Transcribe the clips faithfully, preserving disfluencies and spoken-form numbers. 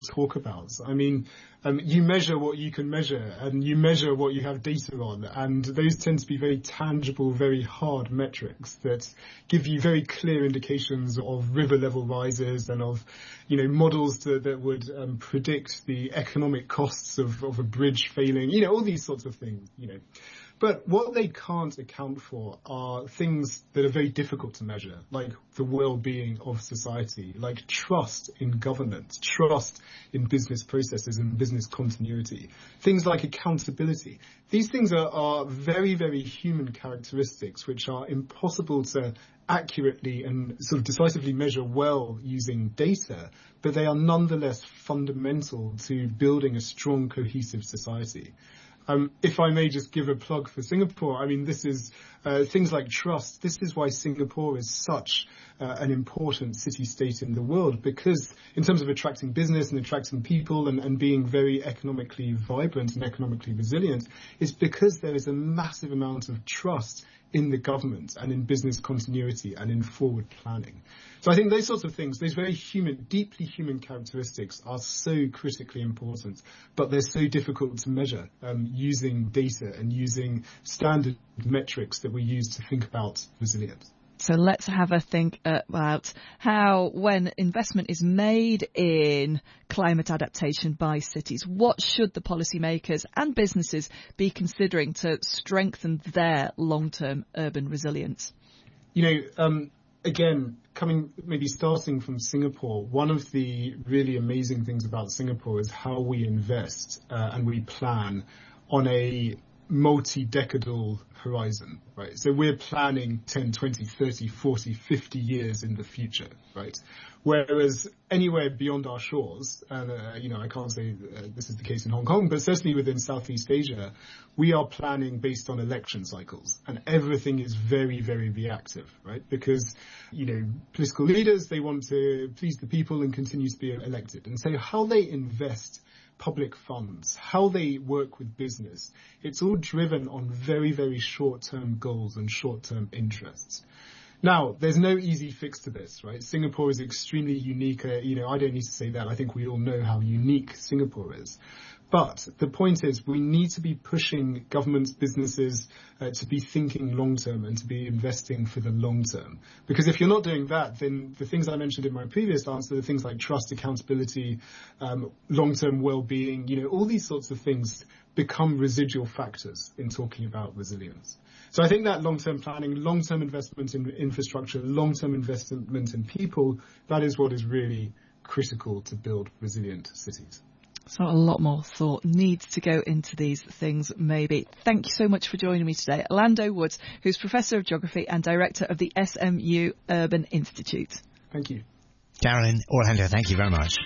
talk about. I mean, um, you measure what you can measure, and you measure what you have data on, and those tend to be very tangible, very hard metrics that give you very clear indications of river level rises and of, you know, models that, that would um, predict the economic costs of, of a bridge failing, you know, all these sorts of things, you know. But what they can't account for are things that are very difficult to measure, like the well-being of society, like trust in governance, trust in business processes and business continuity, things like accountability. These things are, are very, very human characteristics which are impossible to accurately and sort of decisively measure well using data, but they are nonetheless fundamental to building a strong, cohesive society. Um, if I may just give a plug for Singapore, I mean, this is uh, things like trust. This is why Singapore is such uh, an important city-state in the world, because in terms of attracting business and attracting people and, and being very economically vibrant and economically resilient, is because there is a massive amount of trust in the government and in business continuity and in forward planning. So I think those sorts of things, those very human, deeply human characteristics are so critically important, but they're so difficult to measure um, using data and using standard metrics that we use to think about resilience. So let's have a think about how, when investment is made in climate adaptation by cities, what should the policymakers and businesses be considering to strengthen their long-term urban resilience? You know, um, again, coming, maybe starting from Singapore, one of the really amazing things about Singapore is how we invest uh, and we plan on a multi-decadal horizon, right? So we're planning ten, twenty, thirty, forty, fifty years in the future, right? Whereas anywhere beyond our shores, and uh, you know, I can't say uh, this is the case in Hong Kong, but certainly within Southeast Asia, we are planning based on election cycles, and everything is very, very reactive, right? Because, you know, political leaders, they want to please the people and continue to be elected. And so how they invest public funds, how they work with business, it's all driven on very, very short-term goals and short-term interests. Now, there's no easy fix to this, right? Singapore is extremely unique. Uh, you know, I don't need to say that. I think we all know how unique Singapore is. But the point is, we need to be pushing governments, businesses uh, to be thinking long-term and to be investing for the long term. Because if you're not doing that, then the things I mentioned in my previous answer, the things like trust, accountability, um, long-term well-being, you know, all these sorts of things become residual factors in talking about resilience. So I think that long-term planning, long-term investment in infrastructure, long-term investment in people, that is what is really critical to build resilient cities. So a lot more thought needs to go into these things, maybe. Thank you so much for joining me today. Orlando Woods, who's Professor of Geography and Director of the S M U Urban Institute. Thank you. Carolyn, Orlando, thank you very much.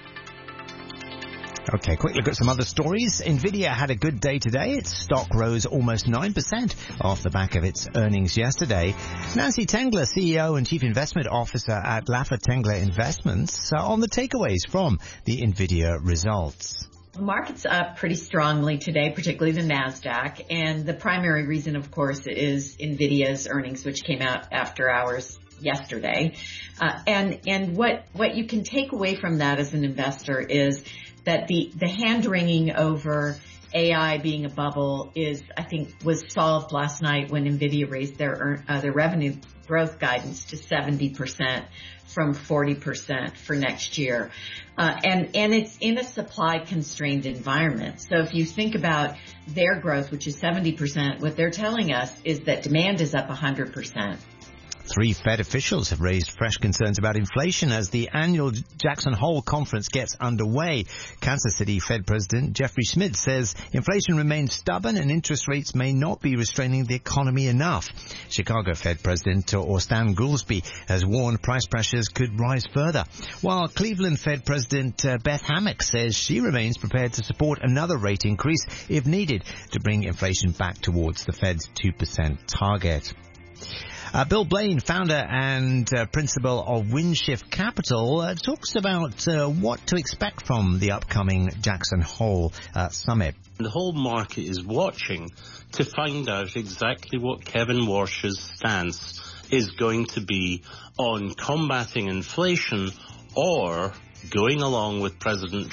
Okay, quick look at some other stories. Nvidia had a good day today. Its stock rose almost nine percent off the back of its earnings yesterday. Nancy Tengler, C E O and Chief Investment Officer at Laffer Tengler Investments, uh, on the takeaways from the Nvidia results. The market's up pretty strongly today, particularly the NASDAQ. And the primary reason, of course, is Nvidia's earnings, which came out after hours yesterday. Uh, and and what, what you can take away from that as an investor is that the, the hand-wringing over A I being a bubble is, I think, was solved last night when NVIDIA raised their uh, their revenue growth guidance to seventy percent from forty percent for next year. Uh, and, and it's in a supply-constrained environment. So if you think about their growth, which is seventy percent, what they're telling us is that demand is up one hundred percent. Three Fed officials have raised fresh concerns about inflation as the annual Jackson Hole conference gets underway. Kansas City Fed President Jeffrey Schmidt says inflation remains stubborn and interest rates may not be restraining the economy enough. Chicago Fed President Stan Goolsbee has warned price pressures could rise further, while Cleveland Fed President uh, Beth Hammack says she remains prepared to support another rate increase if needed to bring inflation back towards the Fed's two percent target. Uh, Bill Blaine, founder and uh, principal of Windshift Capital, uh, talks about uh, what to expect from the upcoming Jackson Hole uh, summit. The whole market is watching to find out exactly what Kevin Warsh's stance is going to be on combating inflation or going along with President